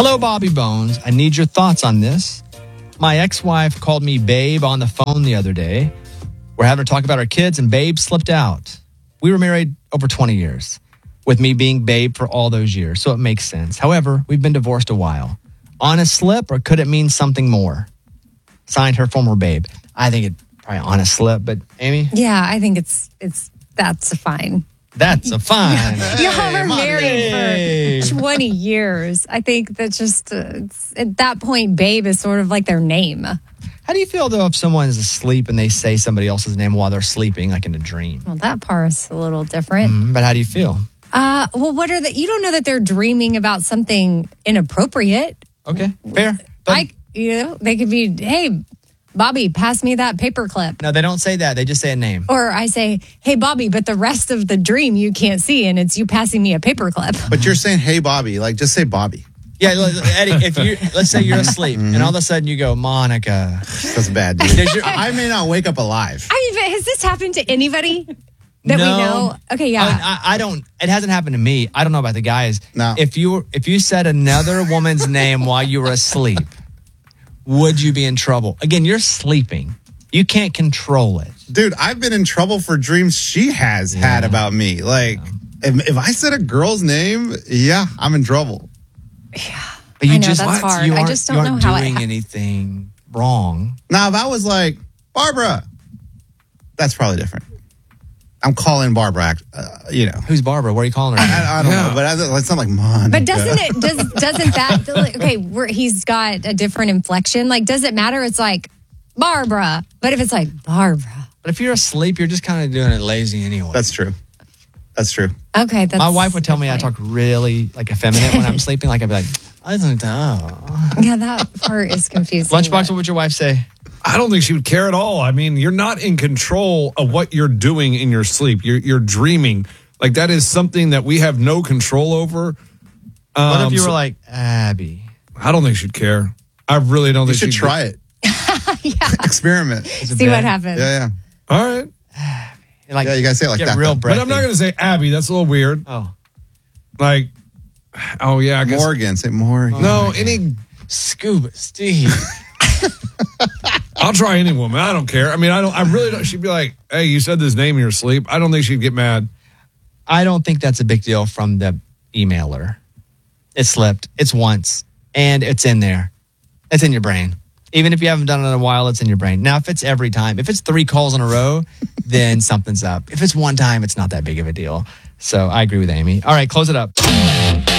Hello, Bobby Bones. I need your thoughts on this. My ex-wife called me babe on the phone the other day. We're having a talk about our kids, and babe slipped out. We were married over 20 years, with me being babe for all those years, so it makes sense. However, we've been divorced a while. Honest slip, or could it mean something more? Signed, her former babe. I think it probably honest slip, but Amy? Yeah, I think that's fine. That's a fine. Y'all were married for 20 years. I think that just at that point, babe is sort of like their name. How do you feel, though, if someone is asleep and they say somebody else's name while they're sleeping, like in a dream? Well, that part's a little different. But how do you feel? Well, you don't know that they're dreaming about something inappropriate. Okay, fair. But They could be, hey, Bobby, pass me that paperclip. no, they don't say that. They just say a name. Or I say, hey, Bobby, but the rest of the dream you can't see, and it's you passing me a paperclip. But you're saying, hey, Bobby. Like, just say Bobby. Yeah, Eddie, let's say you're asleep, and all of a sudden you go, Monica. That's bad, dude. I may not wake up alive. I mean, has this happened to anybody that we know? Okay, yeah. I don't. It hasn't happened to me. I don't know about the guys. No. If you said another woman's name while you were asleep, would you be in trouble? Again, you're sleeping. You can't control it. Dude, I've been in trouble for dreams she has had about me. Like, if I said a girl's name, I'm in trouble. Yeah. But you I know, just that's hard. You I just don't know how doing anything wrong. Now, if I was like, Barbara, that's probably different. I'm calling Barbara, Who's Barbara? What are you calling her? I don't know, but it's not like Monica. But doesn't that, he's got a different inflection. Like, does it matter? It's like, Barbara. But if it's like, Barbara. But if you're asleep, you're just kind of doing it lazy anyway. That's true. Okay, my wife would tell me I talk really like effeminate when I'm sleeping. Like I'd be like, I don't know. Yeah, that part is confusing. Lunchbox, what would your wife say? I don't think she would care at all. I mean, you're not in control of what you're doing in your sleep. You're dreaming. Like, that is something that we have no control over. What if you were like, Abby? I don't think she'd care. I really don't You think should try it. Experiment. See what happens. Yeah. All right. Like, you gotta say it like that. Real But I'm not going to say Abby. That's a little weird. Oh. Like, I guess. Morgan. Say Morgan. No, any Scuba Steve. I'll try any woman. I don't care. I mean, I really don't. She'd be like, hey, you said this name in your sleep. I don't think she'd get mad. I don't think that's a big deal from the emailer. It slipped. It's once. And it's in there. It's in your brain. Even if you haven't done it in a while, it's in your brain. Now, if it's every time, if it's 3 calls in a row, then something's up. If it's one time, it's not that big of a deal. So I agree with Amy. All right, close it up.